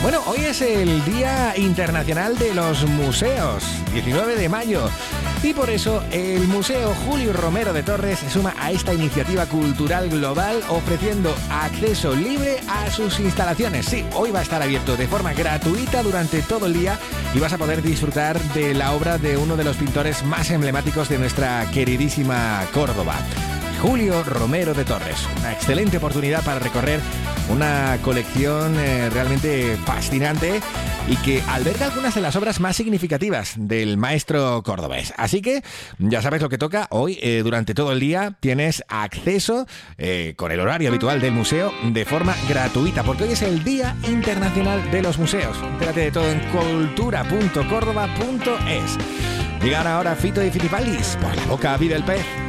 Bueno, hoy es el Día Internacional de los Museos, 19 de mayo. Y por eso el Museo Julio Romero de Torres se suma a esta iniciativa cultural global ofreciendo acceso libre a sus instalaciones. Sí, hoy va a estar abierto de forma gratuita durante todo el día y vas a poder disfrutar de la obra de uno de los pintores más emblemáticos de nuestra queridísima Córdoba, Julio Romero de Torres. Una excelente oportunidad para recorrer una colección realmente fascinante y que alberga algunas de las obras más significativas del maestro cordobés. Así que ya sabes lo que toca. Hoy, durante todo el día, tienes acceso con el horario habitual del museo de forma gratuita, porque hoy es el Día Internacional de los Museos. Entérate de todo en cultura.córdoba.es. Llegan ahora Fito y Fitipaldis, Por la boca vive el pez.